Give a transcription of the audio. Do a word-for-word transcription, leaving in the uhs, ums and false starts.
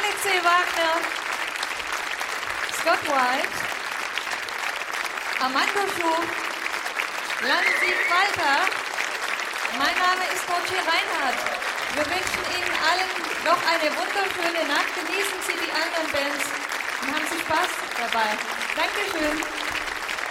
Alexei Wagner, Scott White, Armando Schub, Lansieg Walter. Mein Name ist Dorothee Reinhardt. Wir wünschen Ihnen allen noch eine wunderschöne Nacht. Genießen Sie die anderen Bands und haben Sie Spaß dabei. Dankeschön.